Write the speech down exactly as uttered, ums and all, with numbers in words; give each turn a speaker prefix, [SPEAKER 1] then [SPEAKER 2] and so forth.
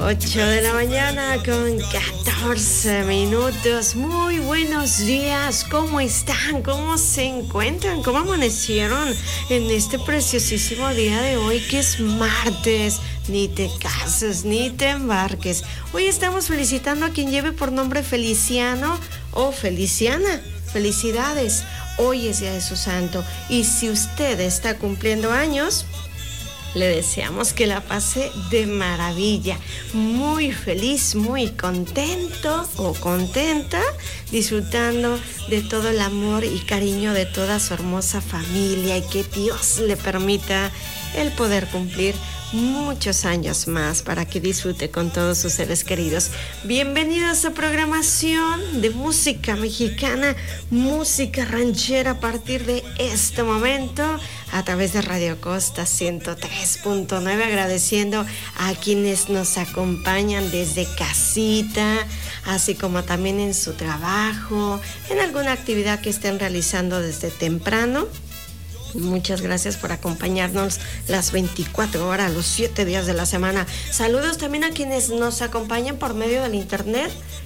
[SPEAKER 1] ocho de la mañana con catorce minutos. Muy buenos días. ¿Cómo están? ¿Cómo se encuentran? ¿Cómo amanecieron en este preciosísimo día de hoy, que es martes? Ni te cases, ni te embarques. Hoy estamos felicitando a quien lleve por nombre Feliciano o Feliciana. Felicidades. Hoy es día de su santo. Y si usted está cumpliendo años, le deseamos que la pase de maravilla, muy feliz, muy contento o contenta, disfrutando de todo el amor y cariño de toda su hermosa familia, y que Dios le permita el poder cumplir muchos años más para que disfrute con todos sus seres queridos. Bienvenidos a programación de música mexicana, música ranchera a partir de este momento a través de Radio Costa ciento tres punto nueve, agradeciendo a quienes nos acompañan desde casita, así como también en su trabajo, en alguna actividad que estén realizando desde temprano. Muchas gracias por acompañarnos las veinticuatro horas, los siete días de la semana. Saludos también a quienes nos acompañan por medio del internet